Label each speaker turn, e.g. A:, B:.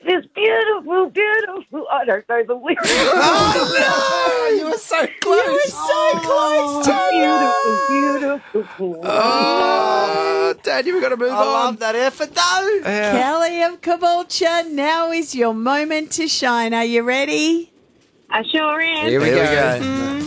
A: this beautiful, beautiful. I don't know the lyrics.
B: Oh, no! You were so close.
C: You were so close, Tanya.
A: Beautiful, beautiful.
B: Oh, Dad, you've got to move
D: I
B: on.
D: love that effort, though.
B: Yeah.
C: Kelly of Caboolture, now is your moment to shine. Are you ready?
A: I sure am.
B: Here we go.